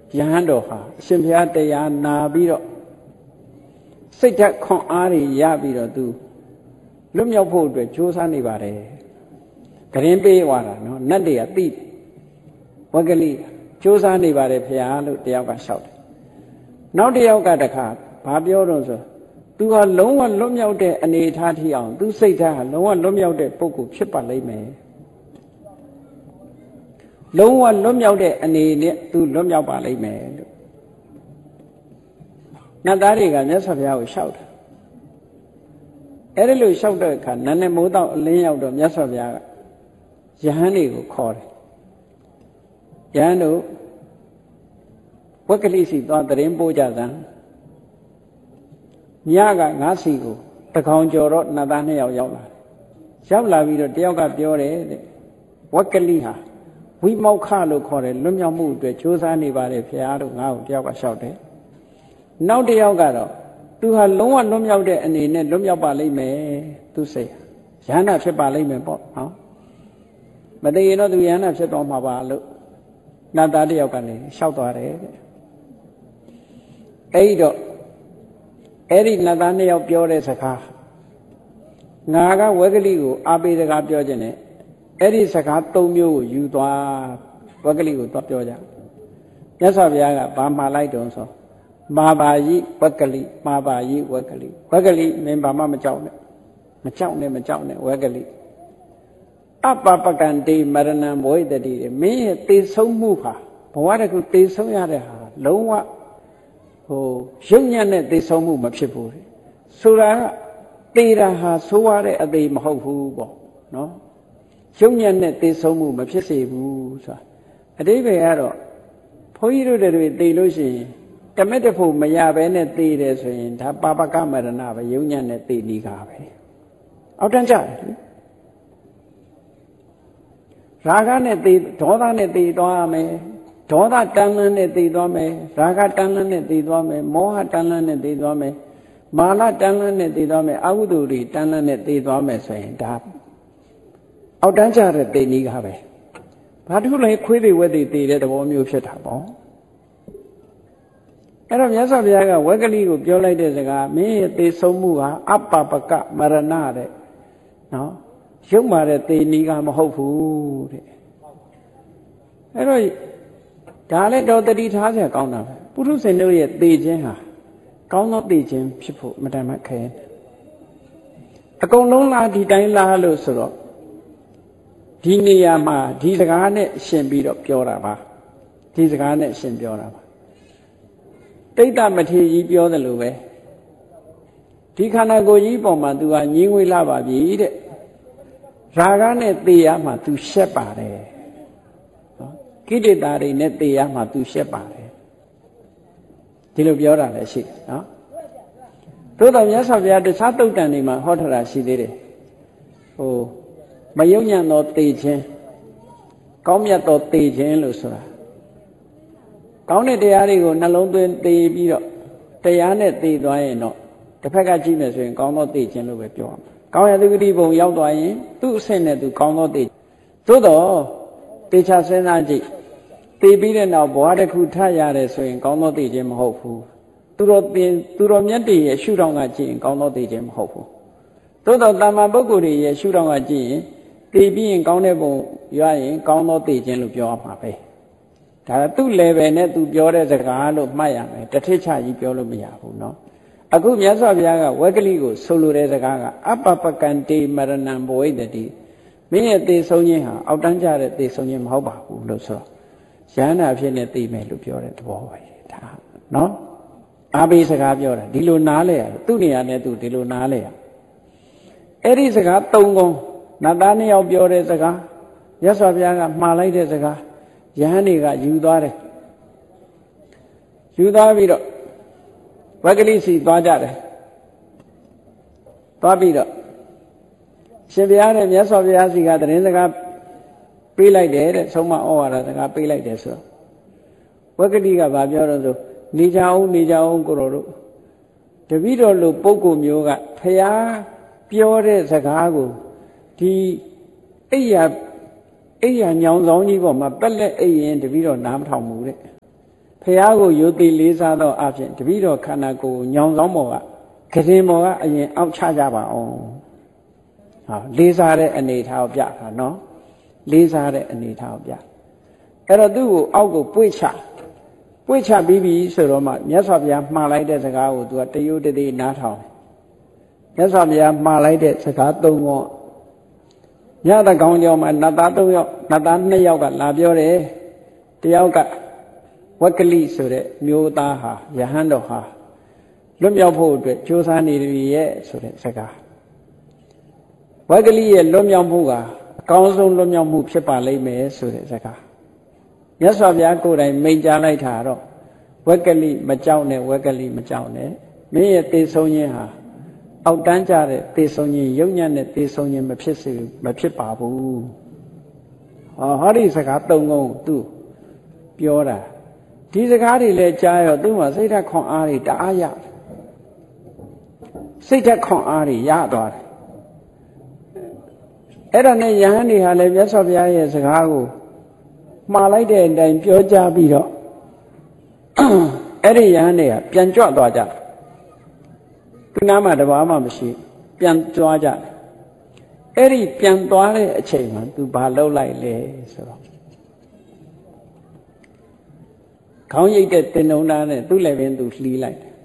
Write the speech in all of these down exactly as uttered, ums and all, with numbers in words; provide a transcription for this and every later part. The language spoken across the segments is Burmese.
ယဟန်တော်ဟာအရှင်ဘုရားတရားနာပြီးတော့စိတ်ဓာတ်ခွန်အားတွေရပြီးတော့သူလွတ်မြောက်ဖို့အတွက်ကြိုးစားနေပါတယ်ဂရင်ပေးသွားတာနော်နတ်တွေကသိဝဂလိကြိုးစားနေပါတယ်ဘုရားလို့တယောက်ကလျှောက်တယ်နောက်တစ်ယောက်ကတခါဘာပြောတော့ဆိုသူဟာလုံးဝလွတ်မြောက်တဲ့အနေအထားထိအောင်သူစိတ်ဓာတ်ဟာလုံးဝလွတ်မြောက်တဲ့ပုဂ္ဂိုလ်ဖြစ်ပါလိမ့်မယ်လုံးဝလွတ်မြောက်တဲ့အနေနဲ့သူလွတ်မြောက်ပါလိမ့်မယ်လို့နတ်သားတွေကမြတ်စွာဘုရားကိုလျှောက်တယ်အဲ့ဒီလိုလျှောက်တဲ့အခါနန်းနဲ့မိုးတော့အလင်းရောက်တော့မြတ်စွာဘုရားကယဟန်တွေကိုခေါ်တယ်ယဟန်တို့ဝက္ကလိစီသွားတရင်ပို့ကြစမ်းညကငါးစီကိုတကောင်ကျော်တော့နတ်သားနှစ်ယောက်ရောက်လာတယ်ရောက်လာပြီးတော့တယောက်ကပြောတယ်တဲ့ဝက္ကလိဟာဝိမောက္ခလို့ခေါ်တယ်လွတ်မြောက်မှုအတွက်ကြိုးစားနေပါတယ်ဘုရားတို့ငါ့ကိုတယောက်ကလျှောက်တယ်နောက်တစ်ယောက်ကတော့သူဟာလုံးဝလွတ်မြောက်တဲ့အနေနဲ့လွတ်မြောက်ပါလိမ့်မယ်သူစိတ်ယန္တာဖြစ်ပါလိမ့်မယ်ပေါ့နော်မတည်ရင်တော့သူယန္တာဖြစ်သွားမှာပါလို့နတ်သားတစ်ယောက်ကလည်းလျှောက်သွားတယ်တဲ့အဲ့ဒီတော့အဲ့ဒီနတ်သားနှစ်ယောက်ပြောတဲ့စကားငါကဝဂလိကိုအားပေးစကားပြောခြင်းနဲ့အဲ့ဒီစကားသုံးမျိုးကိုယူသွားဝဂလိကိုသွားပြောကြမြတ်စွာဘုရားကဘာမှာလိုက်တုံးဆိုမာပါယိဝဂလိမာပါယိဝဂလိဝဂလိမင်းဘာမှမကြောက်နဲ့မကြောက်နဲ့မကြောက်နဲ့ဝဂလိအပပကံတေမရဏံဘဝိတတိမင်းရဲ့သေဆုံးမှုဟာဘဝတစ်ခုသေဆုံးရတဲ့ဟာလုံးဝဟိုရုပ်ညံ့တဲ့သေဆုံးမှုမဖြစ်ဘူးဆိုတာကသေတာဟာဆိုးရတဲ့အသေးမဟုတ်ဘူးပေါ့နော်ရုပ်ညံ့တဲ့သေဆုံးမှုမဖြစ်စေဘူးဆိုတာအတိပ္ပယ်ကတော့ဘုန်းကြီးတို့တွေသေလို့ရှိရင်တမက်တဖို့မရဘဲနဲ့သေတယ်ဆိုရင်ဒါပါပကမရဏပဲရုပ်ညံ့တဲ့သေနီးကားပဲအောက်တန်းကြတယ်ရာဂနဲ့သေဒေါသနဲ့သေသွားရမယ်ဒေါသတန်လန်းနဲ့သေသွားမယ်ရာဂတန်လန်းနဲ့သေသွားမယ်မောဟတန်လန်းနဲ့သေသွားမယ်မာနတန်လန်းနဲ့သေသွားမယ်အကုသိုလ်တွေတန်လန်းနဲ့သေသွားမယ်ဆိုရင်ဒါအောက်တန်းကြတဲ့သေနီးကားပဲဘာတစ်ခုလဲခွေးတွေဝက်တွေသေတဲ့သဘောမျိုးဖြစ်တာပေါ့အဲ့တော့မြတ်စွာဘုရားကဝဂလိကိုပြောလိုက်တဲ့စကားမင်းရဲ့သေဆုံးမှုဟာအပပကမရဏတဲ့နော်ရုပ်မာတဲ့သေနီးကမဟုတ်ဘူးတဲ့အဲ့တော့ဒါလည်းတော့တတိထားစရာကောင်းတာပဲပုထုဇဉ်တို့ရဲ့သေခြင်းဟာကောင်းသောသေခြင်းဖြစ်ဖို့မတန်မခဲအကုန်လုံးလားဒီတိုင်းလားလို့ဆိုတော့ဒီနေရာမှာဒီစကားနဲ့ရှင်ပြီးတော့ပြောတာပါဒီစကားနဲ့ရှင်ပြောတာပါတိဋ္ဌမထေရကြီးပြောတယ်လို့ပဲဒီခန္ဓာကိုယ်ကြီးပေါ်မှာ तू ကညင်းဝေးလာပါပြီတဲ့ရာဂနဲ့သေရမှာ तू ရှက်ပါတယ်နော်ကိဋ္တာတွေနဲ့သေရမှာ तू ရှက်ပါတယ်ဒီလိုပြောတာလည်းရှိတယ်နော်သို့တော်မြတ်စွာဘုရားတခြားတုတ်တန်တွေမှာဟောထားတာရှိသေးတယ်ဟိုမယုံညံ့သောသေခြင်းကောင်းမြတ်သောသေခြင်းလို့ဆိုတာကောင်းတဲ့တရားတွေကိုနှလုံးသွင်းသိပြီးတော့တရားနဲ့သိသွားရင်တော့တစ်ဖက်ကကြည့်မယ်ဆိုရင်ကောင်းသောသိခြင်းလို့ပဲပြောရမှာကောင်းရသူဂတိဘုံရောက်သွားရင်သူ့အဆင့်နဲ့သူကောင်းသောသိသို့တော့တေချာစဉ်းစားကြည့်သိပြီးတဲ့နောက်ဘဝတစ်ခုထရတယ်ဆိုရင်ကောင်းသောသိခြင်းမဟုတ်ဘူးသူတော်ပင်သူတော်မြတ်တွေရဲ့ရှုထောင့်ကကြည့်ရင်ကောင်းသောသိခြင်းမဟုတ်ဘူးသို့တော့တမ္မာပုဂ္ဂိုလ်တွေရဲ့ရှုထောင့်ကကြည့်ရင်သိပြီးရင်ကောင်းတဲ့ဘုံရရင်ကောင်းသောသိခြင်းလို့ပြောရမှာပဲဒါသူ့ level နဲ့သူပြောတဲ့စကားလို့မှတ်ရမယ်တထိတ်ချကြီးပြောလို့မရဘူးเนาะအခုမြတ်စွာဘုရားကဝဂလိကိုဆိုလိုတဲ့စကားကအပပကံတေမရဏံဘဝိတတိမင်းရဲ့သေဆုံးခြင်းဟာအောက်တန်းကြတဲ့သေဆုံးခြင်းမဟုတ်ပါဘူးလို့ဆိုတော့ယန္တာဖြစ်နေသိမယ်လို့ပြောတဲ့သဘောပဲဒါเนาะအာဘိစကားပြောတာဒီလိုနားလဲရသူ့နေရာနဲ့သူဒီလိုနားလဲရအဲ့ဒီစကားသုံးခုနတ်သားနှစ်ယောက်ပြောတဲ့စကားမြတ်စွာဘုရားကမှားလိုက်တဲ့စကားယဟန်တွေကယူသွားတယ်ယူသွားပြီးတော့ဝဂလိစီသွားကြတယ်သွားပြီးတော့ရှင်ဘုရားနဲ့မြတ်စွာဘုရားစီကသတင်းစကားပေးလိုက်တယ်တဲ့ဆုံးမဩဝါဒစကားပေးလိုက်တယ်ဆိုတော့ဝဂလိကဗာပြောတော့ဆိုနေကြအောင်နေကြအောင်ကိုတော်တို့တပည့်တော်လိုပုဂ္ဂိုလ်မျိုးကဘုရားပြောတဲ့စကားကိုဒီအိယာအိယာညောင်ဆောင်ကြီးပေါ်မှာပက်လက်အိရင်တပည့်တော်နားမထောင်ဘူးတဲ့ဖះကိုယုတ်တိလေးစားသောအဖြစ်တပည့်တော်ခန္ဓာကိုယ်ညောင်ဆောင်ပေါ်ကကရင်ပေါ်ကအရင်အောက်ချကြပါအောင်ဟာလေးစားတဲ့အနေထားကိုပြတာနော်လေးစားတဲ့အနေထားကိုပြအဲ့တော့သူ့ကိုအောက်ကိုပွေ့ချပွေ့ချပြီးပြီဆိုတော့မှမြတ်စွာဘုရားမှားလိုက်တဲ့စကားကိုသူကတယုတ်တည်းနားထောင်မြတ်စွာဘုရားမှားလိုက်တဲ့စကားသုံးခုညတကောင်ကြောင့်မှနတ်သားသုံးယောက်နတ်သားနှစ်ယောက်ကလာပြောတယ်တယောက်ကဝက်ကလိဆိုတဲ့မျိုးသားဟာယဟန်တော်ဟာလွတ်မြောက်ဖို့အတွက်ကြိုးစားနေပြီရဲ့ဆိုတဲ့စကားဝက်ကလိရဲ့လွတ်မြောက်မှုကအကောင်းဆုံးလွတ်မြောက်မှုဖြစ်ပါလိမ့်မယ်ဆိုတဲ့စကားမြတ်စွာဘုရားကိုယ်တိုင်မိန့်ကြားလိုက်တာတော့ဝက်ကလိမကြောက်နဲ့ဝက်ကလိမကြောက်နဲ့မင်းရဲ့သေဆုံးခြင်းဟာအောက်တန်းကြတဲ့သေဆုံးခြင်းယုံညံ့တဲ့သေဆုံးခြင်းမဖြစ်စေမဖြစ်ပါဘူးဟောဟောဒီစကားသုံးခုသူပြောတာဒီစကားတွေလည်းကြားရောသူ့မှာစိတ်ဓာတ်ခွန်အားတွေတအားရစိတ်ဓာတ်ခွန်အားတွေရသွားတယ်အဲ့ဒါနဲ့ယဟန်တွေဟာလည်းမြတ်စွာဘုရားရဲ့စကားကိုမှားလိုက်တဲ့အတိုင်းပြောကြပြီးတော့အဲ့ဒီယဟန်တွေကပြန်ကြွသွားကြသူနာမှာတဘာမှမရှိပြန်ကြွားကြတယ်အဲ့ဒီပြန်သွားတဲ့အချိန်မှာသူဘာလုပ်လိုက်လဲဆိုတော့ခေါင်းရိပ်တဲ့တင်ုံသားနဲ့သူ့လည်းပင်သူလှီးလိုက်တယ်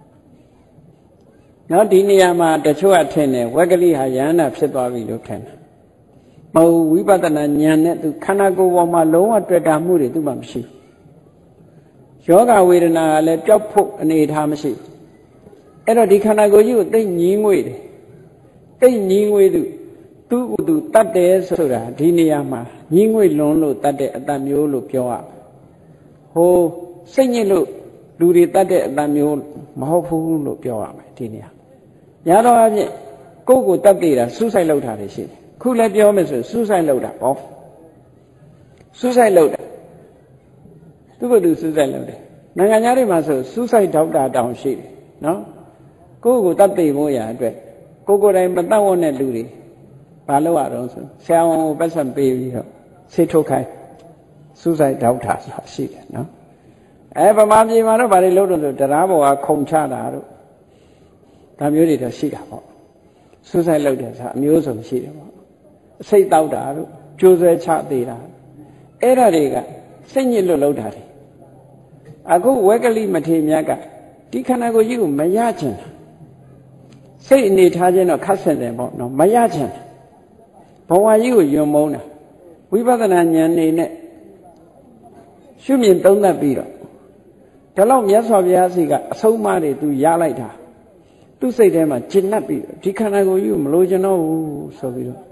နောက်ဒီနေရာမှာတချို့အထင်တယ်ဝက်ကလိဟာယဟန္တာဖြစ်သွားပြီလို့ထင်တယ်မဟုတ်ဝိပဿနာဉာဏ်နဲ့သူခန္ဓာကိုယ်ပေါ်မှာလုံးဝတွေ့တာမှုတွေသူမှမရှိဘူးယောဂဝေဒနာကလည်းပျောက်ဖို့အနေအထားမရှိအဲ့တော့ဒီခန္ဓာကိုယ်ကြီးကိုသိညင်းငွေတယ်သိညင်းငွေသူသူ့ကိုယ်သူတတ်တယ်ဆိုတာဒီနေရာမှာညင်းငွေလွန်လို့တတ်တဲ့အတ္တမျိုးလို့ပြောရဟိုစိတ်ညစ်လို့လူတွေတတ်တဲ့အတ္တမျိုးမဟုတ်ဘူးလို့ပြောရမယ်ဒီနေရာညာတော့အဖြစ်ကိုယ့်ကိုတတ်သေးတာစူးစိုက်လောက်တာတွေရှိတယ်ခုလည်းပြောမယ်ဆိုစူးစိုက်လောက်တာပေါ့စူးစိုက်လောက်တာသူ့ကိုယ်သူစူးစိုက်လောက်တယ်နိုင်ငံသားတွေမှာဆိုစူးစိုက်ဒေါက်တာတောင်ရှိတယ်နော်ကိုယ့်ကိုတတ်သိဖို့ရအတွက်ကိုကိုယ်တိုင်မတတ်ဝတ်တဲ့လူတွေဘာလို့ရတော့ဆိုဆရာဝန်ကိုပတ်စံပေးပြီးတော့ဆေးထုတ်ခိုင်းစူးစိုက်ဒေါက်တာဆိုတာရှိတယ်နော်အဲဗမာပြည်မှာတော့ဘာတွေလုပ်လို့ဆိုတရားပေါ်ကခုံချတာတို့ဒါမျိုးတွေတော့ရှိတာပေါ့စူးစိုက်လုပ်တယ်ဆိုတာအမျိုးစုံရှိတယ်ပေါ့အစိတ်တောက်တာတို့ကြိုးဆွဲချသေးတာအဲ့ဒါတွေကစိတ်ညစ်လို့လုပ်တာတွေအခုဝက်ကလိမထေရမြတ်ကဒီခန္ဓာကိုယ်ကြီးကိုမရချင်စိတ်အနေထားခြင်းတော့ခက်ဆင်တယ်ပေါ့နော်မရချင်ဘဝကြီးကိုယွံမုန်းတာဝိပဿနာဉာဏ်နေနဲ့ရှုမြင်သုံးသပ်ပြီးတော့ဒါလောက်မြတ်စွာဘုရားစီကအဆုံးအမတွေသူရလိုက်တာသူ့စိတ်ထဲမှာကျဉ်တ်ပြီးဒီခန္ဓာကိုယ်ကြီးကိုမလိုချင်တော့ဘူးဆိုပြီးတော့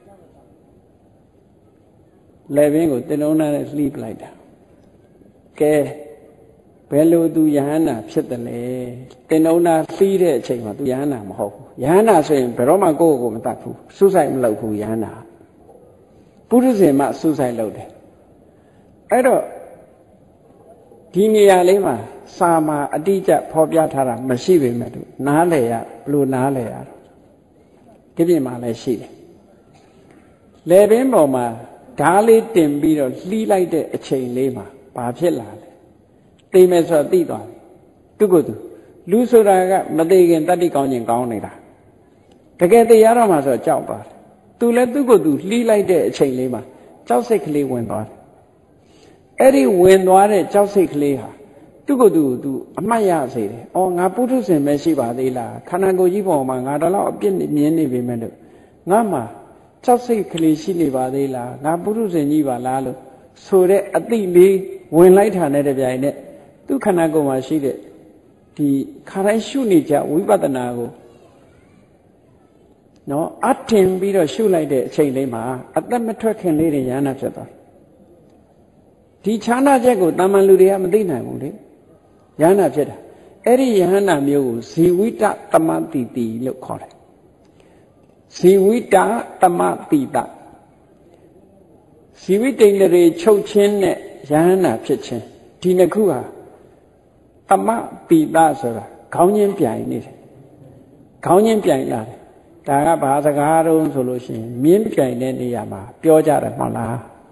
လေဘင်းကိုတင်လုံးနဲ့လှီးပလိုက်တာကဲဘယ်လိုသူယဟန္တာဖြစ်တယ်လဲတင်လုံးနဲ့လှီးတဲ့အချိန်မှာသူယဟန္တာမဟုတ်ဘူးယဟန္တာဆိုရင်ဘယ်တော့မှကိုယ့်ကိုယ်မတတ်ဘူးစူးစိုက်မလုပ်ဘူးယဟန္တာပုရိသေမှစူးစိုက်လုပ်တယ်အဲ့တော့ဒီနေရာလေးမှာစာမှာအတိအကျဖော်ပြထားတာမရှိပေမဲ့သူနားလေရဘလို့နားလေရတော့ဒီပြင်မှာလည်းရှိတယ်လေပင်ပေါ်မှာဓားလေးတင်ပြီးတော့လှီးလိုက်တဲ့အချိန်လေးမှာဘာဖြစ်လာလဲသိမယ်ဆိုတော့သိသွားပြီသူကသူလူဆိုတာကမသိခင်တတ္တိကောင်းခြင်းကောင်းနေတာတကယ်သိရတော့မှဆိုတော့ကြောက်သွားတယ်သူလည်းသူကသူလှီးလိုက်တဲ့အချိန်လေးမှာကြောက်စိတ်ကလေးဝင်သွားတယ်အဲ့ဒီဝင်သွားတဲ့ကြောက်စိတ်ကလေးဟာသူ့ကိုယ်သူသူအမှတ်ရစေတယ်။အော်ငါပုထုဇဉ်ပဲရှိပါသေးလားခန္ဓာကိုယ်ကြီးပေါ်မှာငါတော့အပြစ်မြင်နေပြီမဲ့လို့ငါမှာကြောက်စိတ်ကလေးရှိနေပါသေးလားငါပုထုဇဉ်ကြီးပါလားလို့ဆိုတဲ့အတိလေးဝင်လိုက်တာနဲ့တပြိုင်နက်သူ့ခန္ဓာကိုယ်မှာရှိတဲ့ဒီခါတိုင်းရှုနေကြဝိပဿနာကိုနော်အထင်ပြီးတော့ရှုလိုက်တဲ့အချိန်လေးမှာအသက်မထွက်ခင်လေးတွေရဟနာဖြစ်သွားဒီခြားနာချက်ကိုတာမန်လူတွေကမသိနိုင်ဘူးလေယဟနာဖြစ်တာအဲ့ဒီယဟနာမျိုးကိုဇီဝိတတမတိတိလို့ခေါ်တယ်ဇီဝိတတမတိတဇီဝိတိန်တွေချုပ်ချင်းနဲ့ယဟနာဖြစ်ခြင်းဒီနှစ်ခုဟာတမတိတဆိုတာခေါင်းချင်းပြိုင်နေတယ်ခေါင်းချင်းပြိုင်လာတယ်ဒါကဘာစကားတုံးဆိုလို့ရှိရင်မြင်းပြိုင်တဲ့နေရာမှာပြောကြတယ်မဟုတ်လား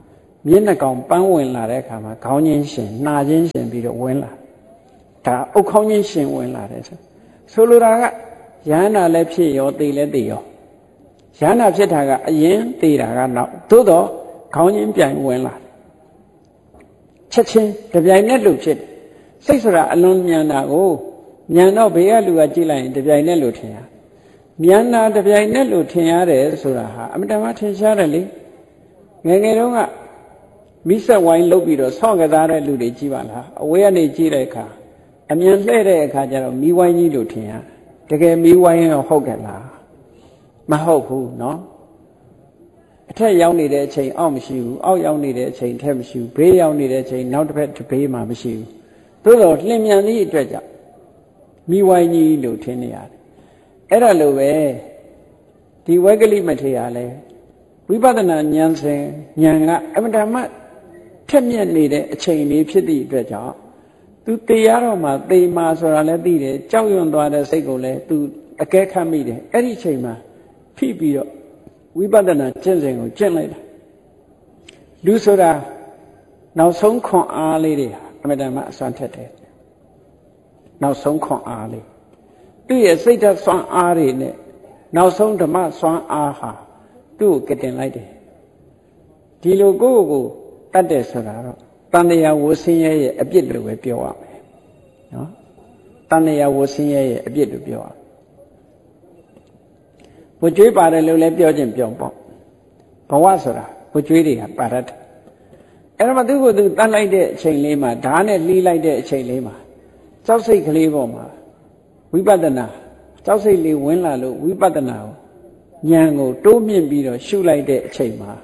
မျက်နှာကောင်ပန်းဝင်လာတဲ့အခါမှာခေါင်းချင်းရှင်နှာချင်းရှင်ပြီးတော့ဝင်လာဒါအုတ်ခေါင်းချင်းရှင်ဝင်လာတယ်ဆိုဆိုလိုတာကယန္နာလည်းဖြစ်ရောသိလည်းသိရောယန္နာဖြစ်တာကအရင်သိတာကနောက်သို့တော့ခေါင်းချင်းပြန်ဝင်လာချက်ချင်းတပြိုင်နက်လို့ဖြစ်စိတ်ဆိုတာအလွန်မြန်တာကိုမြန်တော့ဘေးကလူကကြည့်လိုက်ရင်တပြိုင်နက်လို့ထင်ရမြန်တာတပြိုင်နက်လို့ထင်ရတယ်ဆိုတာဟာအမတန်မှထင်ရှားတယ်လေငယ်ငယ်တုန်းကမိဆက်ဝိုင်းလုတ်ပြီးတော့ဆော့ကစားတဲ့လူတွေကြည့်ပါလားအဝေးကနေကြည့်တဲ့အခါအမြန်လှဲ့တဲ့အခါကျတော့မိဝိုင်းကြီးလို့ထင်ရတကယ်မိဝိုင်းရောဟုတ်ကဲ့လားမဟုတ်ဘူးเนาะအထက်ရောက်နေတဲ့အချိန်အောက်မရှိဘူးအောက်ရောက်နေတဲ့အချိန်ထက်မရှိဘူးဘေးရောက်နေတဲ့အချိန်နောက်တစ်ဖက်တစ်ဘေးမှာမရှိဘူးသို့တော့လျင်မြန်သည့်အတွက်ကြောင့်မိဝိုင်းကြီးလို့ထင်နေရတယ်အဲ့ဒါလိုပဲဒီဝေကလိမထေရလဲဝိပဿနာဉာဏ်စဉ်ဉာဏ်ကအမှန်တမ်းထက်မြက်နေတဲ့အချိန်လေးဖြစ်သည့်အတွက်ကြောင့်သူတေရတော့မှတေမာဆိုတာလည်းသိတယ်ကြောက်ရွံ့သွားတဲ့စိတ်ကိုလည်းသူအကဲခတ်မိတယ်အဲ့ဒီအချိန်မှာဖိပြီးတော့ဝိပဿနာကျင့်စဉ်ကိုကျင့်လိုက်တာလူဆိုတာနောက်ဆုံးခွန်အားလေးတွေအမှန်တမ်းအစွမ်းထက်တယ်နောက်ဆုံးခွန်အားလေးသူ့ရဲ့စိတ်ဓာတ်စွမ်းအားတွေနဲ့နောက်ဆုံးဓမ္မစွမ်းအားဟာသူ့ကိုကတင်လိုက်တယ်ဒီလိုကိုယ့်ကိုယ်တတ်တယ်ဆိုတာတော့တန်တရားဝဆင်းရဲရဲ့အပြစ်လို့ပဲပြောရမယ်နော်တန်တရားဝဆင်းရဲရဲ့အပြစ်လို့ပြောရဝကြွေးပါတယ်လို့လည်းပြောခြင်းပြောပေါ့ဘဝဆိုတာဝကြွေးတွေကပါရတ်အဲ့တော့မှသူ့ကိုယ်သူတတ်လိုက်တဲ့အချိန်လေးမှာဓာတ်နဲ့လှီးလိုက်တဲ့အချိန်လေးမှာကြောက်စိတ်ကလေးပေါ်မှာဝိပဿနာကြောက်စိတ်လေးဝင်လာလို့ဝိပဿနာကိုဉာဏ်ကိုတိုးမြင့်ပြီးတော့ရှုလိုက်တဲ့အချိန်မှာ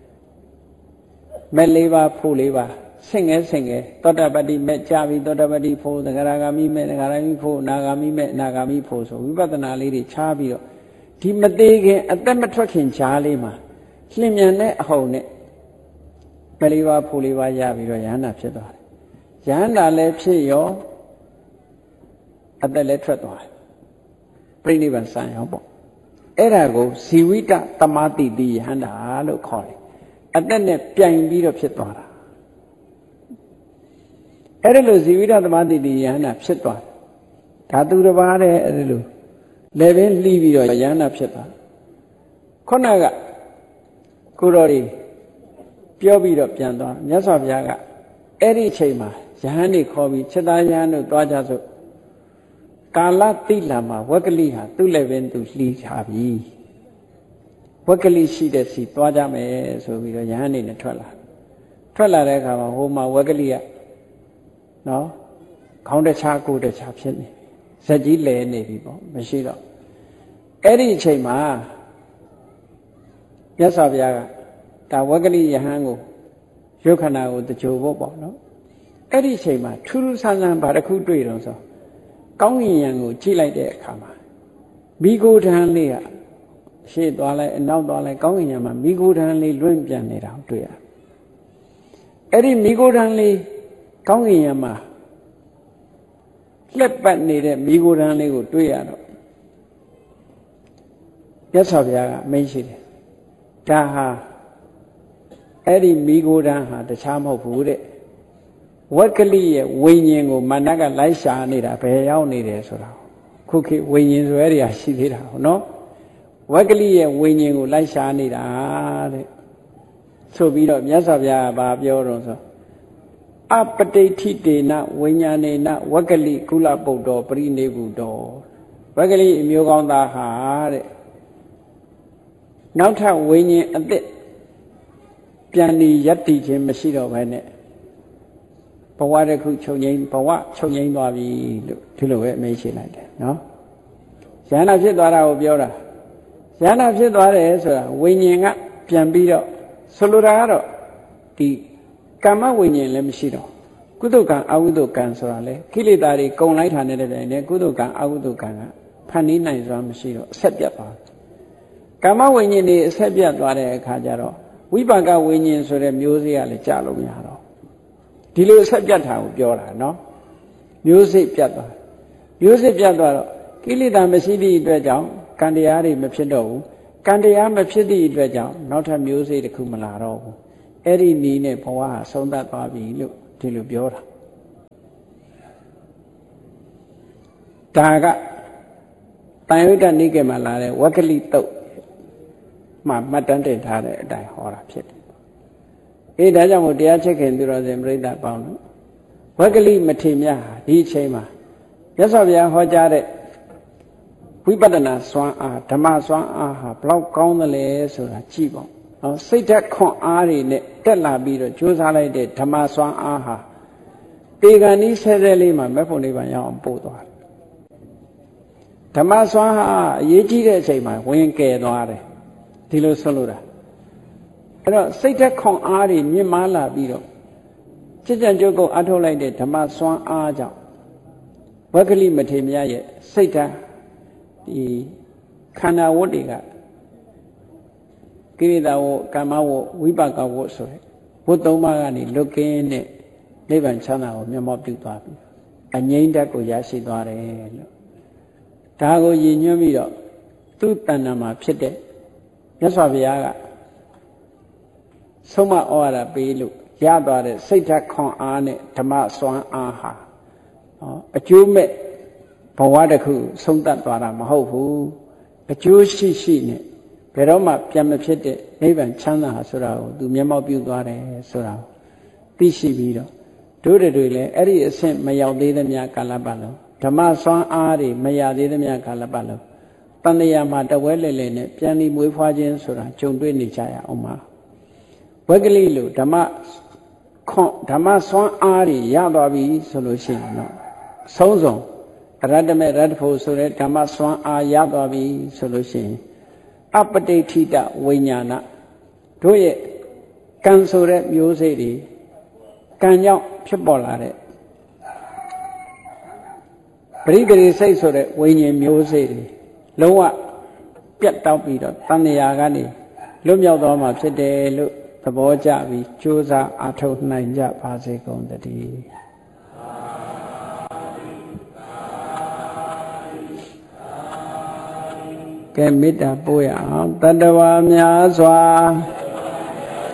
မဲ့လေးပါဖို့လေးပါဆင့်ငယ်ဆင့်ငယ်သောတာပတ္တိမဲ့ကြာပြီသောတာပတ္တိဖို့သဂရဂါမိမဲ့သဂရဂါမိဖို့နာဂါမိမဲ့နာဂါမိဖို့ဆိုဝိပဿနာလေးတွေခြားပြီးတော့ဒီမသေးခင်အသက်မထွက်ခင်ခြားလေးမှာလျင်မြန်တဲ့အဟုန်နဲ့မဲ့လေးပါဖို့လေးပါရပြီးတော့ယန္တာဖြစ်သွားတယ်ယန္တာလည်းဖြစ်ရောအသက်လည်းထွက်သွားတယ်ပြိဋိဘံစံရောပေါ့အဲ့ဒါကိုဇီဝိတသမာတိတိယန္တာလို့ခေါ်တယ်အသက်နဲ့ပြိုင်ပြီးတော့ဖြစ်သွားတာအဲ့ဒါလို့ဇီဝိတသမာတိတိယန္တာဖြစ်သွားတယ်ဒါသူတစ်ပါးတည်းအဲ့ဒါလို့လည်းပင်လှီးပြီးတော့ယန္တာဖြစ်သွားခုနကကိုတော်ဒီပြောပြီးတော့ပြန်သွားမြတ်စွာဘုရားကအဲ့ဒီအချိန်မှာယဟန်နေခေါ်ပြီးချက်သားယဟန်တို့သွားကြစို့ကာလတိလာမှာဝက်ကလိဟာသူ့လည်းပင်သူလှီးထားပြီဝက်ကလိရှိတဲ့စီသွားကြမယ်ဆိုပြီးတော့ယဟန်နေနဲ့ထွက်လာထွက်လာတဲ့အခါမှာဟိုမှာဝက်ကလိကနော်ခေါင်းတခြားကိုယ်တခြားဖြစ်နေဇက်ကြီးလဲနေပြီပေါ့မရှိတော့အဲ့ဒီအချိန်မှာမြတ်စွာဘုရားကဒါဝက်ကလိယဟန်ကိုရုပ်ခန္ဓာကိုတကြိုဖို့ပေါ့နော်အဲ့ဒီအချိန်မှာထူးထူးဆန်းဆန်းဘာတစ်ခုတွေ့တော့ဆိုကောင်းကင်ယံကိုကြည့်လိုက်တဲ့အခါမှာမိဂိုထံလေးကရှေ့သွားလိုက်အနောက်သွားလိုက်ကောင်းကင်ယံမှာမိဂိုထံလေးလွင့်ပြန်နေတာကိုတွေ့ရအဲ့ဒီမိဂိုထံလေးကောင်းကင်ယံမှာလက်ပတ်နေတဲ့မိဂိုထံလေးကိုတွေ့ရတော့မြတ်စွာဘုရားကမိန့်ရှိတယ်ဒါဟာအဲ့ဒီမိဂိုထံဟာတခြားမဟုတ်ဘူးတဲ့ဝက်ကလိရဲ့ဝိညာဉ်ကိုမနကလိုက်ရှာနေတာဘယ်ရောက်နေတယ်ဆိုတာခုခေတ်ဝိညာဉ်ဆိုရတဲ့ရှိသေးတာဟုတ်နော်ဝက်ကလိရဲ့ဝိညာဉ်ကိုလိုက်ရှာနေတာတဲ့ဆိုပြီးတော့မြတ်စွာဘုရားကပြောတော့ဆိုအပတိဋ္ဌိတေနဝိညာဏေနဝက်ကလိကုလပုတ္တောပရိနေကုတောဝက်ကလိအမျိုးကောင်းသားဟာတဲ့နောက်ထပ်ဝိညာဉ်အသစ်ပြန်ပြီးယတ္တိခြင်းမရှိတော့ဘဲနဲ့ဘဝတစ်ခုချုပ်ငိမ့်ဘဝချုပ်ငိမ့်သွားပြီလို့ဒီလိုပဲအမေးရှိလိုက်တယ်နော်ယန္တာဖြစ်သွားတာကိုပြောတာယန္တာဖြစ်သွားတယ်ဆိုတာဝိညာဉ်ကပြန်ပြီးတော့ဆိုလိုတာကတော့ဒီကာမဝိညာဉ်လည်းမရှိတော့ကုသကံအကုသကံဆိုတာလေကိလေသာတွေကုန်လိုက်တာနဲ့တည်းနဲ့ကုသကံအကုသကံကဖန်တီးနိုင်စွာမရှိတော့အဆက်ပြတ်သွားကာမဝိညာဉ်တွေအဆက်ပြတ်သွားတဲ့အခါကျတော့ဝိပါကဝိညာဉ်ဆိုတဲ့မျိုးစေ့ကလည်းကြာလို့မရတော့ဒီလိုဆက်ပြတ်တာကိုပြောတာနော်မျိုးစိတ်ပြတ်သွားမျိုးစိတ်ပြတ်သွားတော့ကိလေသာမရှိသည့်အတွက်ကြောင့်ကံတရားတွေမဖြစ်တော့ဘူးကံတရားမဖြစ်သည့်အတွက်ကြောင့်နောက်ထပ်မျိုးစိတ်တစ်ခုမလာတော့ဘူးအဲ့ဒီနီးနဲ့ဘဝဟာဆုံးသတ်သွားပြီလို့ဒီလိုပြောတာဒါကတန်ရုဒ္ဓနိကေမှာလာတဲ့ဝက္ကလိတုတ်မှမှတ်တမ်းတင်ထားတဲ့အတိုင်းဟောတာဖြစ်တယ်အေးဒါကြောင့်မို့တရားချက်ခင်သူတော်စင်ပြိဿပေါင်းလို့ဝက္ကလိမထေမြတ်ဟာဒီအချိန်မှာမြတ်စွာဘုရားဟောကြားတဲ့ဝိပဿနာစွမ်းအားဓမ္မစွမ်းအားဟာဘလောက်ကောင်းသလဲဆိုတာကြည့်ပေါ့နော်စိတ်ဓာတ်ခွန်အားတွေနဲ့တက်လာပြီးတော့ကြိုးစားလိုက်တဲ့ဓမ္မစွမ်းအားဟာတေဂန်ဤဆဲဆဲလေးမှာမဲ့ဖို့နိဗ္ဗာန်ရောက်အောင်ပို့သွားတယ်ဓမ္မစွမ်းဟာအရေးကြီးတဲ့အချိန်မှာဝင်ကယ်သွားတယ်ဒီလိုဆိုလိုတာအဲ့တော့စိတ်ဓာတ်ခွန်အားတွေမြင့်မားလာပြီးတော့စိတ်ကြံကြုတ်ကိုအထုတ်လိုက်တဲ့ဓမ္မစွမ်းအားကြောင့်ဝက္ကလိမထေမြတ်ရဲ့စိတ်ဓာတ်ဒီခန္ဓာဝတ်တွေကကိရိတာဝတ်ကာမဝတ်ဝိပါကဝတ်ဆိုတဲ့ဝတ်သုံးပါးကနေလွတ်ကင်းတဲ့နိဗ္ဗာန်ချမ်းသာကိုမျက်မှောက်ပြုသွားပြီအငြိမ့်ဓာတ်ကိုရရှိသွားတယ်လို့ဒါကိုရည်ညွှန်းပြီးတော့သူ့တဏ္ဍာမှာဖြစ်တဲ့မြတ်စွာဘုရားကဆုံးမဩဝါဒပေးလို့ရသွားတဲ့စိတ်ဓာတ်ခွန်အားနဲ့ဓမ္မစွမ်းအားဟာအကျိုးမဲ့ဘဝတစ်ခုဆုံးသတ်သွားတာမဟုတ်ဘူးအကျိုးရှိရှိနဲ့ဘယ်တော့မှပြန်မဖြစ်တဲ့နိဗ္ဗာန်ချမ်းသာဆိုတာကိုသူမျက်မှောက်ပြုသွားတယ်ဆိုတာကိုသိရှိပြီးတော့တို့တွေလည်းအဲ့ဒီအဆင့်မရောက်သေးသမျှကာလပတ်လုံးဓမ္မစွမ်းအားတွေမရသေးသမျှကာလပတ်လုံးတဏှာမှာတဝဲလဲလဲနဲ့ပြန်ပြီးမွေးဖွားခြင်းဆိုတာကြုံတွေ့နေကြရအောင်ပါဝက္ကလိလို့ဓမ္မခွန်ဓမ္မစွမ်းအားတွေရသွားပြီဆိုလို့ရှိရင်တော့ဆုံးစုံရတ္တမေရတ္တဖို့ဆိုတဲ့ဓမ္မစွမ်းအားရသွားပြီဆိုလို့ရှိရင်အပတိဋ္ဌိတဝိညာဏတို့ရဲ့ကံဆိုတဲ့မျိုးစေ့တွေကံကြောင့်ဖြစ်ပေါ်လာတဲ့ပရိဂရိစိတ်ဆိုတဲ့ဝိညာဉ်မျိုးစေ့တွေလုံးဝပြတ်တောက်ပြီးတော့တဏှာကနေလွတ်မြောက်သွားမှာဖြစ်တယ်လို့သဘောကျပြီးကြိုးစားအားထုတ်နိုင်ကြပါစေကုန်သတည်းကဲမေတ္တာပို့ရအောင်တတ္တဝါများစွာ